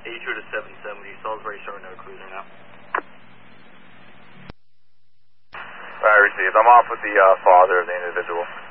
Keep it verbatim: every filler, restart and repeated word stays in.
eighty-two to seven seventy, Salisbury showing no cruiser now. I received. I'm off with the uh, father of the individual.